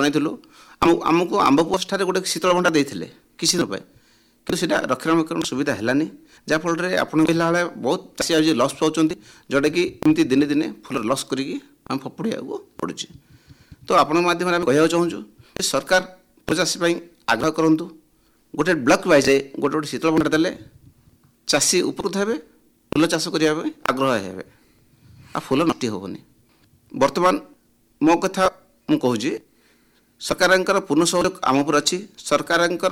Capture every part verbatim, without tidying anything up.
ଜଣାଇଥିଲୁ ଆମକୁ ଆମ୍ବପୋଷଠାରେ ଗୋଟେ ଶୀତଳ ଭଣ୍ଡାର ଦେଇଥିଲେ କିଛି ଦିନ ପାଇଁ, କିନ୍ତୁ ସେଇଟା ରକ୍ଷଣାବେକ୍ଷଣ ସୁବିଧା ହେଲାନି, ଯାହାଫଳରେ ଆପଣ କହିଲା ବେଳେ ବହୁତ ଚାଷୀ ଆଜି ଲସ୍ ପାଉଛନ୍ତି, ଯେଉଁଟାକି ଏମିତି ଦିନେ ଦିନେ ଫୁଲ ଲସ୍ କରିକି ଆମେ ଫୋପଡ଼ିବାକୁ ପଡ଼ୁଛି। ତ ଆପଣଙ୍କ ମାଧ୍ୟମରେ ଆମେ କହିବାକୁ ଚାହୁଁଛୁ ଯେ ସରକାର ଫୁଲ ଚାଷୀ ପାଇଁ ଆଗ୍ରହ କରନ୍ତୁ, ଗୋଟେ ବ୍ଲକ ୱାଇଜ୍ ଗୋଟେ ଗୋଟେ ଶୀତଳ ଭଣ୍ଡାର ଦେଲେ ଚାଷୀ ଉପକୃତ ହେବେ, ଫୁଲ ଚାଷ କରିବା ପାଇଁ ଆଗ୍ରହ ହେବେ, ଆଉ ଫୁଲ ନଷ୍ଟ ହେବନି। ବର୍ତ୍ତମାନ ମୋ କଥା ମୁଁ କହୁଛି, ସରକାରଙ୍କର ପୂର୍ଣ୍ଣ ସହଯୋଗ ଆମ ଉପରେ ଅଛି। ସରକାରଙ୍କର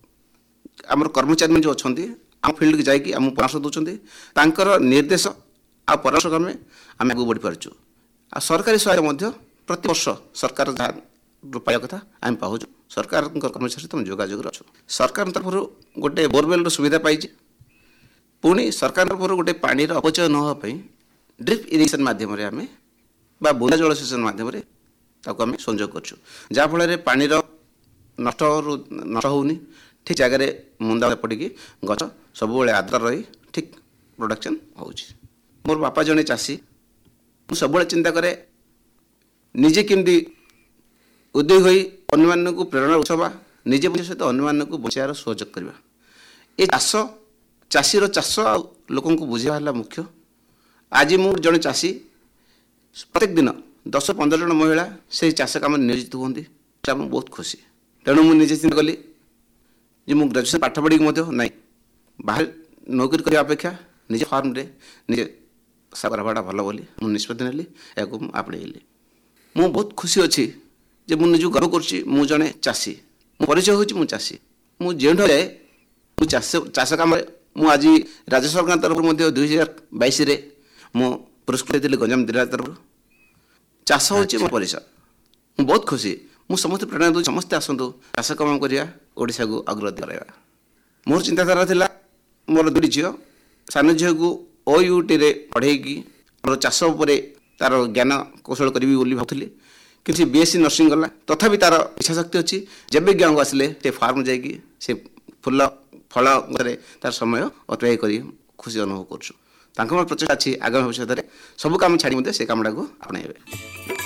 ଆମର କର୍ମଚାରୀମାନେ ଯେଉଁ ଅଛନ୍ତି ଆମ ଫିଲ୍ଡକୁ ଯାଇକି ଆମକୁ ପରାମର୍ଶ ଦେଉଛନ୍ତି, ତାଙ୍କର ନିର୍ଦ୍ଦେଶ ଆଉ ପରାମର୍ଶ କ୍ରମେ ଆମେ ଆଗକୁ ବଢ଼ିପାରୁଛୁ। ଆଉ ସରକାରୀ ସହାୟତା ମଧ୍ୟ ପ୍ରତିବର୍ଷ ସରକାର ଯାହା ପାଇବା କଥା ଆମେ ପାଉଛୁ। ସରକାରଙ୍କ କର୍ମଚାରୀ ସହିତ ଆମେ ଯୋଗାଯୋଗରେ ଅଛୁ। ସରକାରଙ୍କ ତରଫରୁ ଗୋଟେ ବୋରୱେଲ୍ର ସୁବିଧା ପାଇଛି, ପୁଣି ସରକାରଙ୍କ ତରଫରୁ ଗୋଟେ ପାଣିର ଅପଚୟ ନ ହେବା ପାଇଁ ଡ୍ରିପ୍ ଇରିଗେସନ୍ ମାଧ୍ୟମରେ ଆମେ ବା ବୁନ୍ଦା ଜଳସେଚନ ମାଧ୍ୟମରେ ତାକୁ ଆମେ ସଂଯୋଗ କରୁଛୁ, ଯାହାଫଳରେ ପାଣିର ନଷ୍ଟ ନଷ୍ଟ ହେଉନି, ଠିକ୍ ଜାଗାରେ ମୁନ୍ଦା ପଡ଼ିକି ଗଛ ସବୁବେଳେ ଆର୍ଦ୍ର ରହି ଠିକ୍ ପ୍ରଡକ୍ସନ୍ ହେଉଛି। ମୋର ବାପା ଜଣେ ଚାଷୀ, ମୁଁ ସବୁବେଳେ ଚିନ୍ତା କରେ ନିଜେ କେମିତି ଉଦ୍ୟୋଗୀ ହୋଇ ଅନ୍ୟମାନଙ୍କୁ ପ୍ରେରଣା ଉତ୍ସବା, ନିଜେ ବଞ୍ଚିବା ସହିତ ଅନ୍ୟମାନଙ୍କୁ ବଞ୍ଚାଇବାର ସହଯୋଗ କରିବା। ଏ ଚାଷ ଚାଷୀର ଚାଷ ଆଉ ଲୋକଙ୍କୁ ବୁଝିବା ହେଲା ମୁଖ୍ୟ। ଆଜି ମୁଁ ଜଣେ ଚାଷୀ, ପ୍ରତ୍ୟେକ ଦିନ ଦଶ ପନ୍ଦର ଜଣ ମହିଳା ସେହି ଚାଷ କାମରେ ନିୟୋଜିତ ହୁଅନ୍ତି, ସେଟା ମୁଁ ବହୁତ ଖୁସି। ତେଣୁ ମୁଁ ନିଜେ ଚିନ୍ତା କଲି ଯେ ମୁଁ ଗ୍ରାଜୁଏସନ୍ ପାଠ ପଢ଼ିକି ମଧ୍ୟ ନାହିଁ, ବାହାରେ ନୌକରି କରିବା ଅପେକ୍ଷା ନିଜେ ଫାର୍ମରେ ନିଜେ ଚାଷ ହେବାଟା ଭଲ ବୋଲି ମୁଁ ନିଷ୍ପତ୍ତି ନେଲି, ଏହାକୁ ମୁଁ ଆପଣେଇଲି। ମୁଁ ବହୁତ ଖୁସି ଅଛି ଯେ ମୁଁ ନିଜକୁ ଗର୍ବ କରୁଛି, ମୁଁ ଜଣେ ଚାଷୀ, ମୋ ପରିଚୟ ହେଉଛି ମୁଁ ଚାଷୀ। ମୁଁ ଯେଉଁଠି ଯାଏ ମୁଁ ଚାଷ ଚାଷ କାମରେ ମୁଁ ଆଜି ରାଜ୍ୟ ସରକାରଙ୍କ ତରଫରୁ ମଧ୍ୟ ଦୁଇ ହଜାର ବାଇଶରେ ମୁଁ ପୁରସ୍କୃତ ହେଇଥିଲି ଗଞ୍ଜାମ ଜିଲ୍ଲା ତରଫରୁ। ଚାଷ ହେଉଛି ମୋ ପରିଚୟ। ମୁଁ ବହୁତ ଖୁସି। ମୁଁ ସମସ୍ତେ ପ୍ରେରଣା ଦେଉଛି, ସମସ୍ତେ ଆସନ୍ତୁ ଚାଷ କାମ କରିବା, ଓଡ଼ିଶାକୁ ଅଗ୍ରଗତି କରାଇବା। ମୋର ଚିନ୍ତାଧାରା ଥିଲା, ମୋର ଦୁଇଟି ଝିଅ, ସାନ ଝିଅକୁ ଓୟୁଟିରେ ପଢ଼େଇକି ମୋର ଚାଷ ଉପରେ ତା'ର ଜ୍ଞାନ କୌଶଳ କରିବି ବୋଲି ଭାବୁଥିଲି, କିନ୍ତୁ ସେ ବିଏସ୍ସି ନର୍ସିଂ ଗଲା। ତଥାପି ତା'ର ଇଚ୍ଛାଶକ୍ତି ଅଛି, ଯେବେ ଗାଁକୁ ଆସିଲେ ସେ ଫାର୍ମ ଯାଇକି ସେ ଫୁଲ ଫଳ ଉପରେ ତା'ର ସମୟ ଅତିବାହିତ କରି ଖୁସି ଅନୁଭବ କରୁଛୁ। ତାଙ୍କ ମୋର ପ୍ରଚେଷ୍ଟା ଅଛି ଆଗାମୀ ଭବିଷ୍ୟତରେ ସବୁ କାମ ଛାଡ଼ି ମଧ୍ୟ ସେ କାମଟାକୁ ଆପଣେଇବେ।